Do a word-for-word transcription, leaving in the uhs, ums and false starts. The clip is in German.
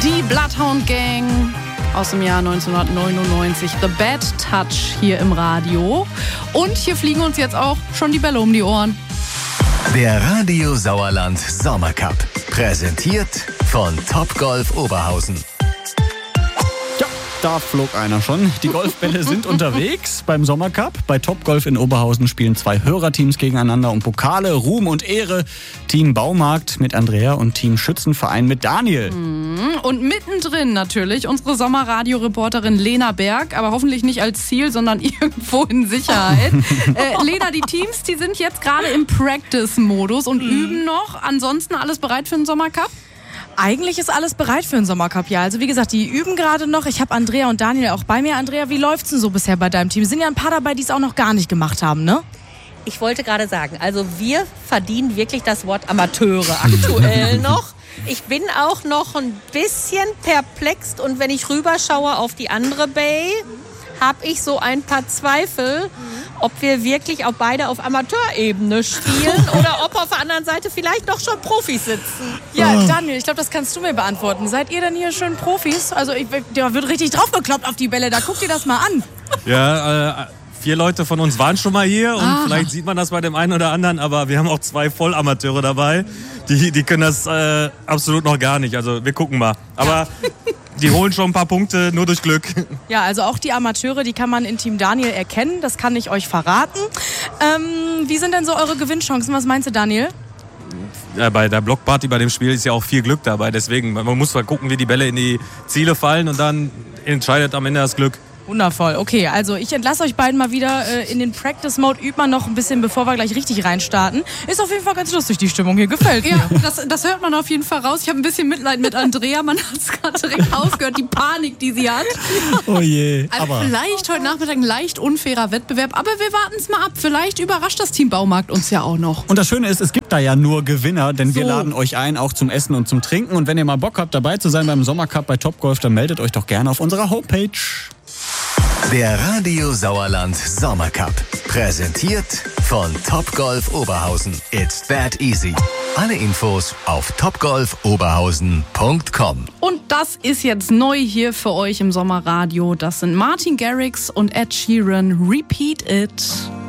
Die Bloodhound Gang aus dem Jahr neunzehnhundertneunundneunzig. The Bad Touch hier im Radio. Und hier fliegen uns jetzt auch schon die Bälle um die Ohren. Der Radio Sauerland Sommercup. Präsentiert von Topgolf Oberhausen. Da flog einer schon. Die Golfbälle sind unterwegs beim Sommercup. Bei Topgolf in Oberhausen spielen zwei Hörerteams gegeneinander um Pokale, Ruhm und Ehre. Team Baumarkt mit Andrea und Team Schützenverein mit Daniel. Und mittendrin natürlich unsere Sommerradio-Reporterin Lena Berg, aber hoffentlich nicht als Ziel, sondern irgendwo in Sicherheit. äh, Lena, die Teams, die sind jetzt gerade im Practice-Modus und mhm. üben noch. Ansonsten alles bereit für den Sommercup? Eigentlich ist alles bereit für den Sommercup, ja. Also wie gesagt, die üben gerade noch. Ich habe Andrea und Daniel auch bei mir. Andrea, wie läuft's denn so bisher bei deinem Team? Sind ja ein paar dabei, die es auch noch gar nicht gemacht haben, ne? Ich wollte gerade sagen, also wir verdienen wirklich das Wort Amateure aktuell noch. Ich bin auch noch ein bisschen perplex und wenn ich rüberschaue auf die andere Bay, habe ich so ein paar Zweifel, ob wir wirklich auch beide auf Amateurebene spielen oder ob auf der anderen Seite vielleicht noch schon Profis sitzen. Ja, Daniel, ich glaube, das kannst du mir beantworten. Seid ihr denn hier schön Profis? Also ich, da wird richtig draufgekloppt auf die Bälle, da guckt ihr das mal an. Ja, äh, vier Leute von uns waren schon mal hier und ah. vielleicht sieht man das bei dem einen oder anderen, aber wir haben auch zwei Vollamateure dabei, die, die können das äh, absolut noch gar nicht. Also wir gucken mal. Aber die holen schon ein paar Punkte nur durch Glück. Ja, also auch die Amateure, die kann man in Team Daniel erkennen. Das kann ich euch verraten. Ähm, wie sind denn so eure Gewinnchancen? Was meinst du, Daniel? Ja, bei der Blockparty, bei dem Spiel ist ja auch viel Glück dabei. Deswegen, man muss mal gucken, wie die Bälle in die Ziele fallen und dann entscheidet am Ende das Glück. Wundervoll. Okay, also ich entlasse euch beiden mal wieder äh, in den Practice-Mode. Übt man noch ein bisschen, bevor wir gleich richtig reinstarten. Ist auf jeden Fall ganz lustig, die Stimmung hier. Gefällt mir. Ja, das, das hört man auf jeden Fall raus. Ich habe ein bisschen Mitleid mit Andrea. Man hat es gerade direkt aufgehört, die Panik, die sie hat. Oh je. Also Aber vielleicht heute Nachmittag ein leicht unfairer Wettbewerb. Aber wir warten es mal ab. Vielleicht überrascht das Team Baumarkt uns ja auch noch. und das Schöne ist, es gibt da ja nur Gewinner, denn wir So. laden euch ein, auch zum Essen und zum Trinken. Und wenn ihr mal Bock habt, dabei zu sein beim Sommercup bei Topgolf, dann meldet euch doch gerne auf unserer Homepage. Der Radio Sauerland Sommercup. Präsentiert von Topgolf Oberhausen. It's that easy. Alle Infos auf topgolf oberhausen punkt com. Und das ist jetzt neu hier für euch im Sommerradio. Das sind Martin Garrix und Ed Sheeran. Repeat It.